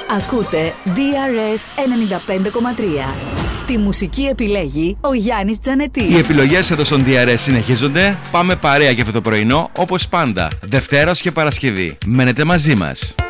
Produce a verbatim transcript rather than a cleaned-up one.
Ακούτε ντι αρ ες ενενήντα πέντε κόμμα τρία. Τη μουσική επιλέγει ο Γιάννης Τζανετής. Οι επιλογές εδώ στον ντι αρ ες συνεχίζονται. Πάμε παρέα για αυτό το πρωινό, όπως πάντα, Δευτέρα και Παρασκευή. Μένετε μαζί μας.